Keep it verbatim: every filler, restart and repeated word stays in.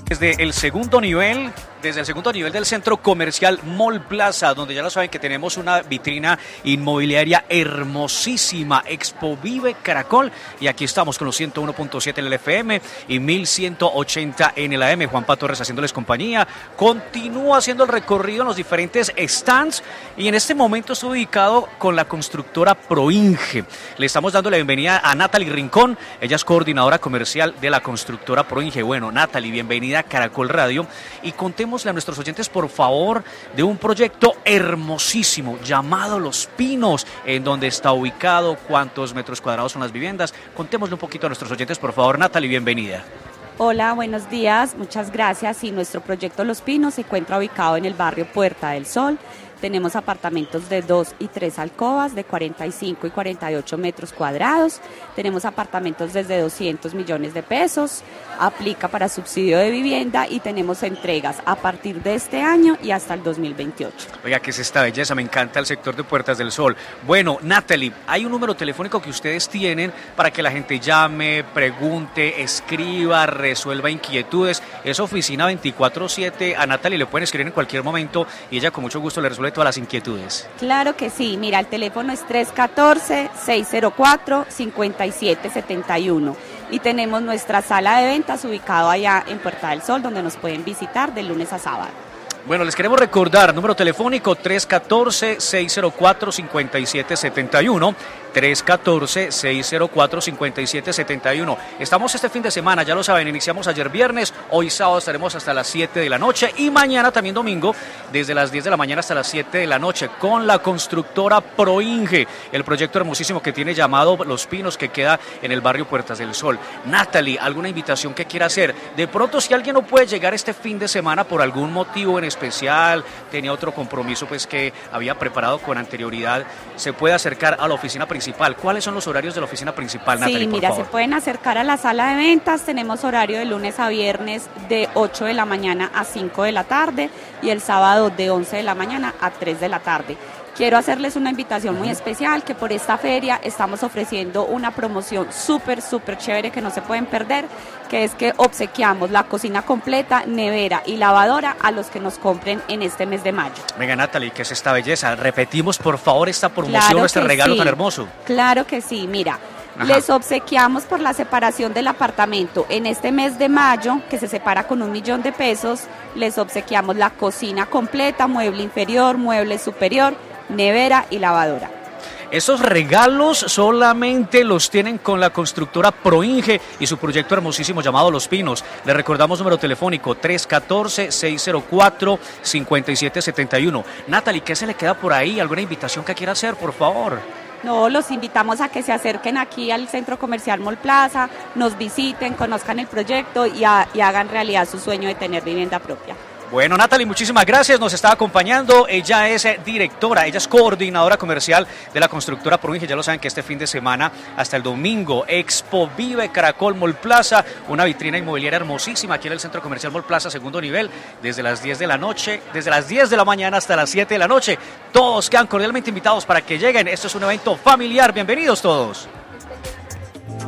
Desde el segundo nivel, desde el segundo nivel del centro comercial Mall Plaza, donde ya lo saben que tenemos una vitrina inmobiliaria hermosísima, Expo Vive Caracol, y aquí estamos con los ciento uno punto siete en el F M y mil ciento ochenta en el A M. Juanpa Torres haciéndoles compañía, continúa haciendo el recorrido en los diferentes stands y en este momento estoy ubicado con la constructora Proinge. Le estamos dando la bienvenida a Natalie Rincón, ella es coordinadora comercial de la constructora Proinge. Bueno, Natalie, bienvenida a Caracol Radio y contémosle a nuestros oyentes, por favor, de un proyecto hermosísimo llamado Los Pinos, en donde está ubicado, cuántos metros cuadrados son las viviendas. Contémosle un poquito a nuestros oyentes, por favor. Natalie, bienvenida. Hola, buenos días, muchas gracias. Y nuestro proyecto Los Pinos se encuentra ubicado en el barrio Puerta del Sol. Tenemos apartamentos de dos y tres alcobas de cuarenta y cinco y cuarenta y ocho metros cuadrados. Tenemos apartamentos desde doscientos millones de pesos. Aplica para subsidio de vivienda y tenemos entregas a partir de este año y hasta el dos mil veintiocho. Oiga, ¿qué es esta belleza? Me encanta el sector de Puertas del Sol. Bueno, Natalie, hay un número telefónico que ustedes tienen para que la gente llame, pregunte, escriba, resuelva inquietudes. Es oficina veinticuatro siete. A Natalie le pueden escribir en cualquier momento y ella con mucho gusto le resuelve todas las inquietudes. Claro que sí, mira, el teléfono es tres uno cuatro, seis cero cuatro, cinco siete siete uno y tenemos nuestra sala de ventas ubicado allá en Puerta del Sol, donde nos pueden visitar de lunes a sábado. Bueno, les queremos recordar, número telefónico tres uno cuatro, seis cero cuatro, cinco siete siete uno, tres uno cuatro, seis cero cuatro, cinco siete siete uno. Estamos este fin de semana, ya lo saben, iniciamos ayer viernes, hoy sábado estaremos hasta las siete de la noche y mañana también domingo, desde las diez de la mañana hasta las siete de la noche, con la constructora Proinge, el proyecto hermosísimo que tiene llamado Los Pinos, que queda en el barrio Puertas del Sol. Natalie, ¿alguna invitación que quiera hacer? De pronto, si alguien no puede llegar este fin de semana por algún motivo en especial, tenía otro compromiso pues que había preparado con anterioridad, se puede acercar a la oficina principal. ¿Cuáles son los horarios de la oficina principal, Natalie, Sí, mira, por favor? se pueden acercar a la sala de ventas, tenemos horario de lunes a viernes de ocho de la mañana a cinco de la tarde y el sábado de once de la mañana a tres de la tarde. Quiero hacerles una invitación muy especial, que por esta feria estamos ofreciendo una promoción súper, súper chévere que no se pueden perder, que es que obsequiamos la cocina completa, nevera y lavadora a los que nos compren en este mes de mayo. Venga, Natalie, ¿qué es esta belleza? Repetimos, por favor, esta promoción, Claro este que regalo sí. tan hermoso. Claro que sí, mira. Ajá. Les obsequiamos por la separación del apartamento en este mes de mayo, que se separa con un millón de pesos, les obsequiamos la cocina completa, mueble inferior, mueble superior, nevera y lavadora. Esos regalos solamente los tienen con la constructora Proinge y su proyecto hermosísimo llamado Los Pinos. Le recordamos número telefónico tres uno cuatro, seis cero cuatro, cinco siete siete uno. Natalie, ¿qué se le queda por ahí? ¿Alguna invitación que quiera hacer, por favor? No, los invitamos a que se acerquen aquí al Centro Comercial Mall Plaza, nos visiten, conozcan el proyecto y, a, y hagan realidad su sueño de tener vivienda propia. Bueno, Natalie, muchísimas gracias, nos está acompañando, ella es directora, ella es coordinadora comercial de la constructora Proinge. Ya lo saben que este fin de semana hasta el domingo, Expo Vive Caracol Mall Plaza, una vitrina inmobiliaria hermosísima aquí en el Centro Comercial Mall Plaza, segundo nivel, desde las diez de la noche, desde las diez de la mañana hasta las siete de la noche. Todos quedan cordialmente invitados para que lleguen, esto es un evento familiar, bienvenidos todos.